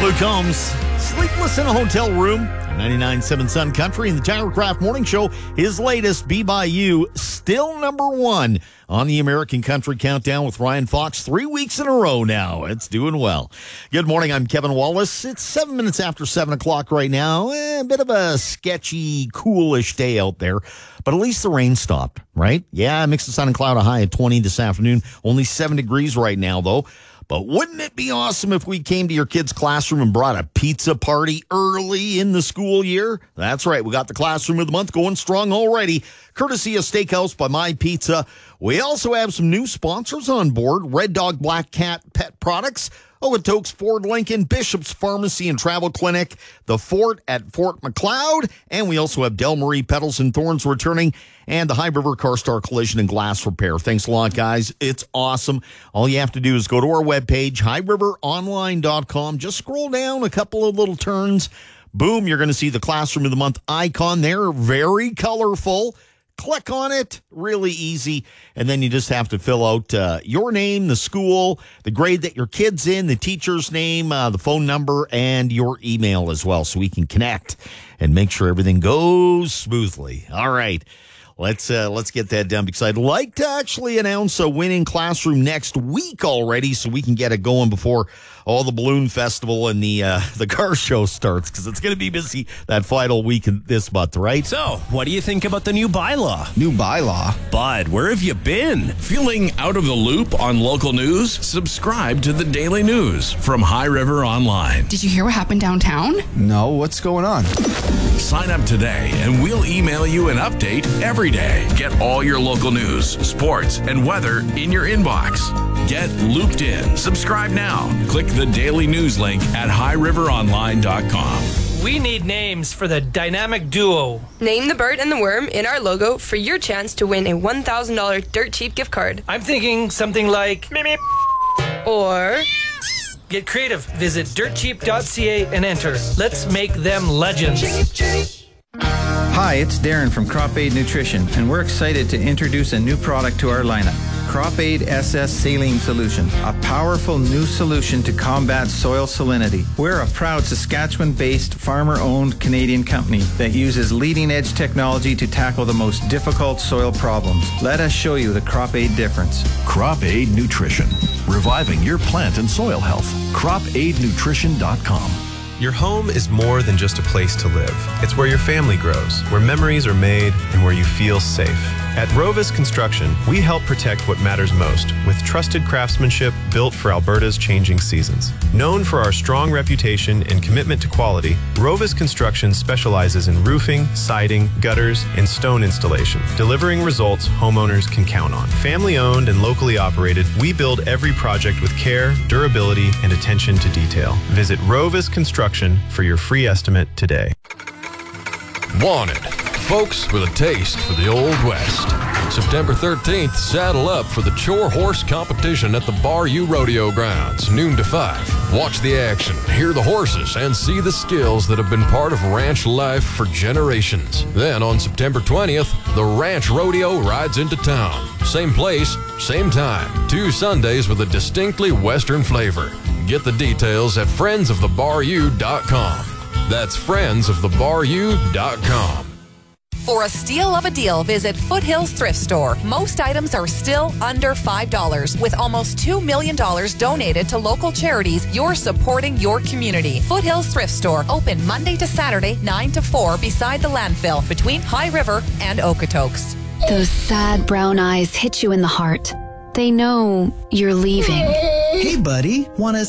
Luke Combs, sleepless in a hotel room. 99.7 Sun Country and the Tirecraft Morning Show. His latest, Be By You, still number one on the American Country Countdown with Ryan Fox. 3 weeks in a row now. It's doing well. Good morning. I'm Kevin Wallace. It's 7 minutes after 7 o'clock right now. A bit of a sketchy, coolish day out there, but at least the rain stopped, right? Yeah, mix of sun and cloud, a high of 20 this afternoon. Only 7 degrees right now, though. But wouldn't it be awesome if we came to your kid's classroom and brought a pizza party early in the school year? That's right. We got the classroom of the month going strong already, courtesy of Steakhouse by My Pizza. We also have some new sponsors on board. Red Dog Black Cat Pet Products, Okotoks Ford Lincoln, Bishop's Pharmacy and Travel Clinic, the Fort at Fort McLeod, and we also have Del Marie Petals and Thorns returning, and the High River CarStar Collision and Glass Repair. Thanks a lot, guys. It's awesome. All you have to do is go to our webpage, highriveronline.com. Just scroll down a couple of little turns. Boom, you're going to see the Classroom of the Month icon there. Very colorful. Click on it, really easy, and then you just have to fill out your name, the school, the grade that your kid's in, the teacher's name, the phone number, and your email as well, so we can connect and make sure everything goes smoothly. All right, let's get that done, because I'd like to actually announce a winning classroom next week already, so we can get it going before all the balloon festival and the car show starts, because it's going to be busy that final week in this month, right? So, what do you think about the new bylaw? New bylaw? Bud, where have you been? Feeling out of the loop on local news? Subscribe to the Daily News from High River Online. Did you hear what happened downtown? No, what's going on? Sign up today and we'll email you an update every day. Get all your local news, sports, and weather in your inbox. Get looped in. Subscribe now. Click the Daily News link at highriveronline.com. We need names for the dynamic duo. Name the bird and the worm in our logo for your chance to win a $1,000 Dirt Cheap gift card. I'm thinking something like meep, meep. Or Get creative. Visit dirtcheap.ca and enter. Let's make them legends. Hi, it's Darren from Crop Aid Nutrition, and we're excited to introduce a new product to our lineup. Crop Aid SS Saline Solution, a powerful new solution to combat soil salinity. We're a proud Saskatchewan-based, farmer-owned Canadian company that uses leading-edge technology to tackle the most difficult soil problems. Let us show you the Crop Aid difference. Crop Aid Nutrition, reviving your plant and soil health. CropAidNutrition.com. Your home is more than just a place to live. It's where your family grows, where memories are made, and where you feel safe. At Rovis Construction, we help protect what matters most with trusted craftsmanship built for Alberta's changing seasons. Known for our strong reputation and commitment to quality, Rovis Construction specializes in roofing, siding, gutters, and stone installation, delivering results homeowners can count on. Family-owned and locally operated, we build every project with care, durability, and attention to detail. Visit Rovis Construction for your free estimate today. Wanted. Folks with a taste for the Old West. September 13th, saddle up for the Chore Horse competition at the Bar U Rodeo Grounds, noon to 5. Watch the action, hear the horses, and see the skills that have been part of ranch life for generations. Then on September 20th, the Ranch Rodeo rides into town. Same place, same time. 2 Sundays with a distinctly Western flavor. Get the details at friendsofthebaru.com. That's friendsofthebaru.com. For a steal of a deal, visit Foothills Thrift Store. Most items are still under $5. With almost $2 million donated to local charities, you're supporting your community. Foothills Thrift Store, open Monday to Saturday, 9 to 4, beside the landfill, between High River and Okotoks. Those sad brown eyes hit you in the heart. They know you're leaving. Hey, buddy, want to